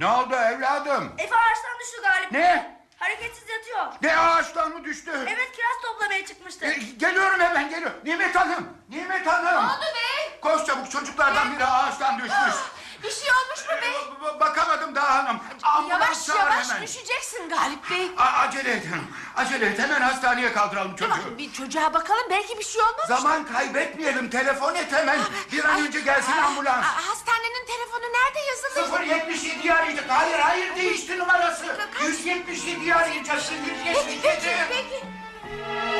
Ne oldu evladım? Efe ağaçtan düştü Galip. Ne? Hareketsiz yatıyor. Ne, ağaçtan mı düştü? Evet, kiraz toplamaya çıkmıştı. Geliyorum, hemen geliyorum. Nimet Hanım, Nimet Hanım. Ne oldu bey? Koş çabuk, çocuklardan biri ağaçtan düşmüş. Bir şey olmuş mu bey? Bakamadım daha hanım. Ambulans Yavaş çağır yavaş hemen. düşeceksin Galip bey. Acele et hanım. Acele et, hemen hastaneye kaldıralım çocuğu. Tamam, bir çocuğa bakalım, belki bir şey olmaz. Zaman kaybetmeyelim, telefon et hemen. Bir an önce gelsin ambulans. Hastanenin telefonu nerede yazılı? 077'yi arayacak. Hayır değişti numarası. 177'yi arayacaksın. Peki 177. peki.